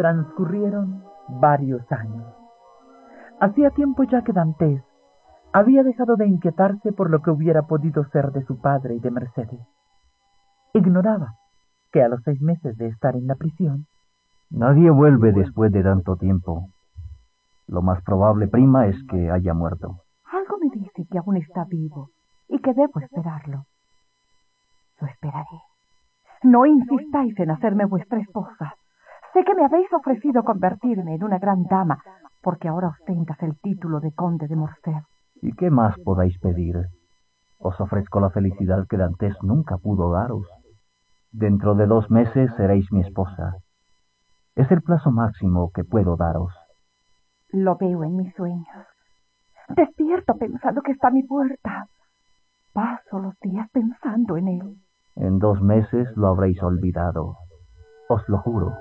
Transcurrieron varios años. Hacía tiempo ya que Dantes había dejado de inquietarse por lo que hubiera podido ser de su padre y de Mercedes. Ignoraba que a los 6 meses de estar en la prisión... Nadie vuelve después de tanto tiempo. Lo más probable, prima, es que haya muerto. Algo me dice que aún está vivo y que debo esperarlo. Lo esperaré. No insistáis en hacerme vuestra esposa. Sé que me habéis ofrecido convertirme en una gran dama, porque ahora ostentas el título de conde de Morcerf. ¿Y qué más podáis pedir? Os ofrezco la felicidad que Dantes nunca pudo daros. Dentro de 2 meses seréis mi esposa. Es el plazo máximo que puedo daros. Lo veo en mis sueños. Despierto pensando que está a mi puerta. Paso los días pensando en él. En 2 meses lo habréis olvidado. Os lo juro.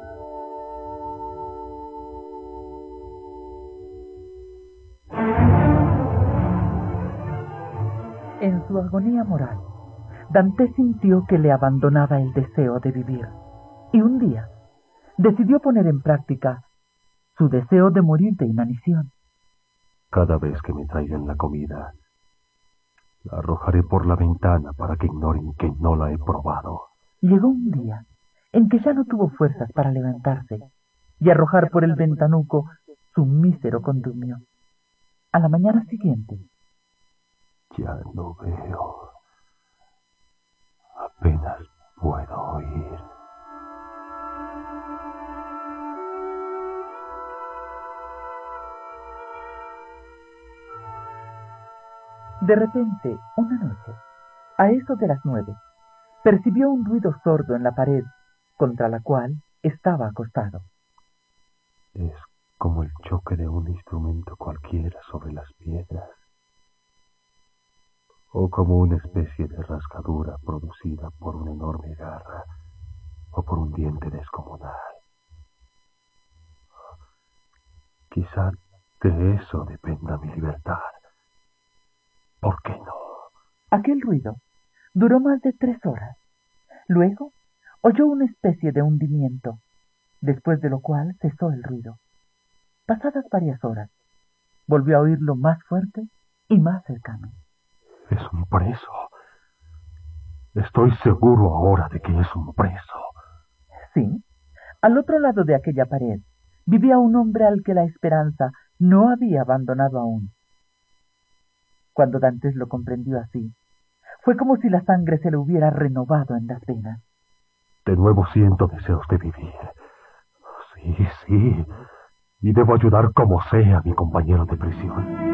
En su agonía moral, Dantes sintió que le abandonaba el deseo de vivir, y un día decidió poner en práctica su deseo de morir de inanición. Cada vez que me traigan la comida, la arrojaré por la ventana para que ignoren que no la he probado. Llegó un día en que ya no tuvo fuerzas para levantarse y arrojar por el ventanuco su mísero condumio. A la mañana siguiente... Ya no veo. Apenas puedo oír. De repente, una noche, a eso de las 9, percibió un ruido sordo en la pared contra la cual estaba acostado. Es como el choque de un instrumento cualquiera sobre las piedras, o como una especie de rasgadura producida por una enorme garra o por un diente descomunal. Quizá de eso dependa mi libertad. ¿Por qué no? Aquel ruido duró más de 3 horas. Luego oyó una especie de hundimiento, después de lo cual cesó el ruido. Pasadas varias horas, volvió a oírlo más fuerte y más cercano. Es un preso. Estoy seguro ahora de que es un preso. Sí, al otro lado de aquella pared vivía un hombre al que la esperanza no había abandonado aún. Cuando Dantes lo comprendió así, fue como si la sangre se le hubiera renovado en las venas. De nuevo siento deseos de vivir. Sí, y debo ayudar como sea a mi compañero de prisión.